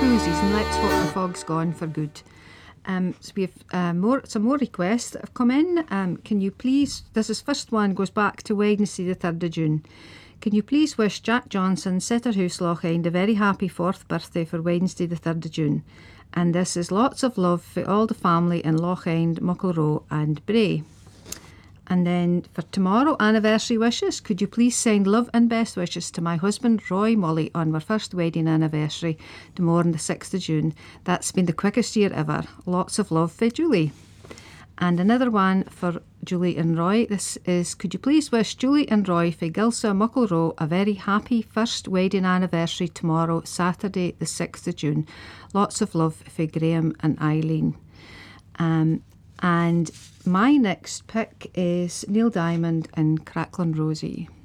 cruises, and let's hope the fog's gone for good. So we have some more requests that have come in. Can you please, first one goes back to Wednesday the 3rd of June. Can you please wish Jack Johnson, Sitterhouse Lochend, a very happy 4th birthday for Wednesday the 3rd of June. And this is lots of love for all the family in Lochend, Mucklerow and Bray. And then for tomorrow, anniversary wishes, could you please send love and best wishes to my husband Roy Molly on our first wedding anniversary tomorrow on the 6th of June. That's been the quickest year ever. Lots of love for Julie. And another one for Julie and Roy. This is, could you please wish Julie and Roy for Gilsa Mucklerow a very happy first wedding anniversary tomorrow, Saturday the 6th of June. Lots of love for Graham and Eileen. And my next pick is Neil Diamond and Cracklin' Rosie.